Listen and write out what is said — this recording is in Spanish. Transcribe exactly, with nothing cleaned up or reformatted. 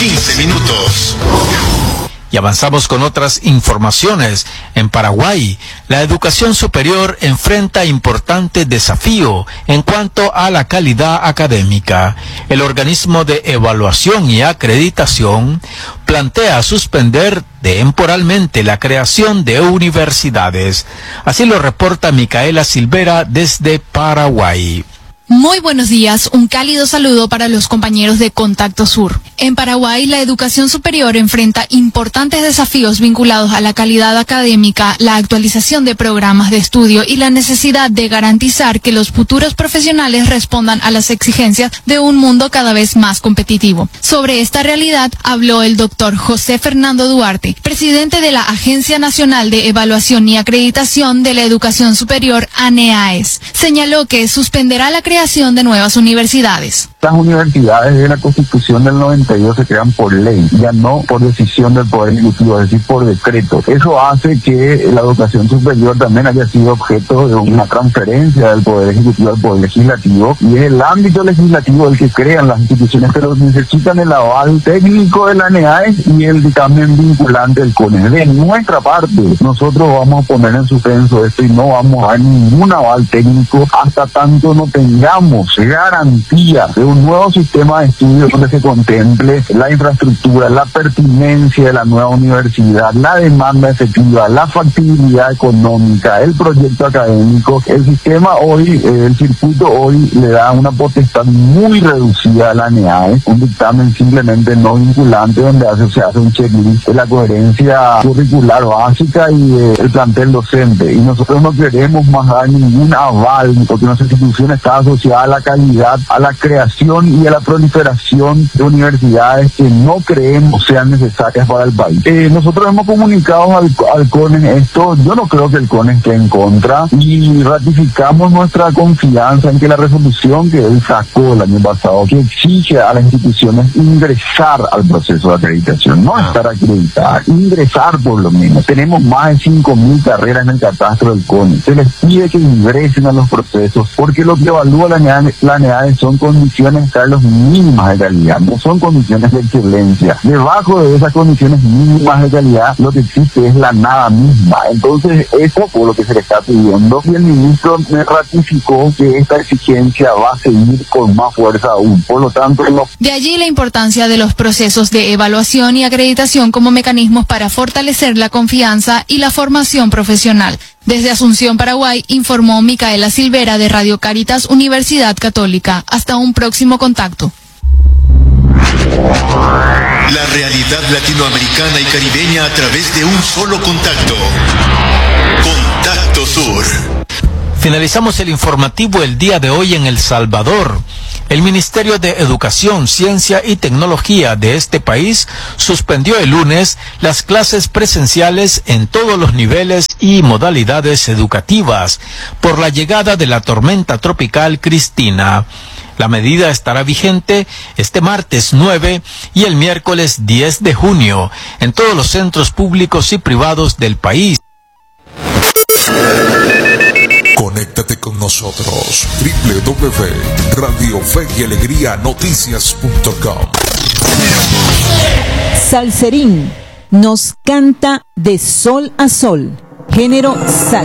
quince minutos. Y avanzamos con otras informaciones. En Paraguay, la educación superior enfrenta importante desafío en cuanto a la calidad académica. El organismo de evaluación y acreditación plantea suspender temporalmente la creación de universidades. Así lo reporta Micaela Silvera desde Paraguay. Muy buenos días, un cálido saludo para los compañeros de Contacto Sur. En Paraguay, la educación superior enfrenta importantes desafíos vinculados a la calidad académica, la actualización de programas de estudio y la necesidad de garantizar que los futuros profesionales respondan a las exigencias de un mundo cada vez más competitivo. Sobre esta realidad habló el doctor José Fernando Duarte, presidente de la Agencia Nacional de Evaluación y Acreditación de la Educación Superior, ANEAES. Señaló que suspenderá la creación de nuevas universidades. Las universidades de la Constitución del noventa y dos se crean por ley, ya no por decisión del Poder Ejecutivo, es decir, por decreto. Eso hace que la educación superior también haya sido objeto de una transferencia del Poder Ejecutivo al Poder Legislativo, y es el ámbito legislativo el que crean las instituciones, pero necesitan el aval técnico de la ANEAES y el dictamen vinculante del CONES. De nuestra parte, nosotros vamos a poner en suspenso esto y no vamos a dar ningún aval técnico hasta tanto no tengamos garantía de un nuevo sistema de estudios donde se contemple la infraestructura, la pertinencia de la nueva universidad, la demanda efectiva, la factibilidad económica, el proyecto académico. El sistema hoy, eh, el circuito hoy le da una potestad muy reducida a la ANEAES, un dictamen simplemente no vinculante donde hace, se hace un checklist de la coherencia curricular básica y eh, el plantel docente. Y nosotros no queremos más dar ningún aval porque nuestra institución está asociada a la calidad, a la creación y a la proliferación de universidades que no creemos sean necesarias para el país. Eh, nosotros hemos comunicado al, al CONES esto, yo no creo que el CONES esté en contra, y ratificamos nuestra confianza en que la resolución que él sacó el año pasado, que exige a las instituciones ingresar al proceso de acreditación, no estar acreditadas, ingresar por lo menos. Tenemos más de cinco mil carreras en el catastro del CONES. Se les pide que ingresen a los procesos porque lo que evalúa la La ANEAES son condiciones, Carlos, mínimas de calidad, no son condiciones de excelencia. Debajo de esas condiciones mínimas de calidad, lo que existe es la nada misma. Entonces, eso fue lo que se le está pidiendo, y el ministro me ratificó que esta exigencia va a seguir con más fuerza aún. Por lo tanto, no... De allí la importancia de los procesos de evaluación y acreditación como mecanismos para fortalecer la confianza y la formación profesional. Desde Asunción, Paraguay, informó Micaela Silvera de Radio Caritas Universidad Católica. Hasta un próximo contacto. La realidad latinoamericana y caribeña a través de un solo contacto. Contacto Sur. Finalizamos el informativo el día de hoy en El Salvador. El Ministerio de Educación, Ciencia y Tecnología de este país suspendió el lunes las clases presenciales en todos los niveles y modalidades educativas por la llegada de la tormenta tropical Cristina. La medida estará vigente este martes nueve y el miércoles diez de junio en todos los centros públicos y privados del país. Conéctate con nosotros, doble u doble u doble u punto radio fe y alegría noticias punto com. Salserín nos canta de sol a sol, género sal.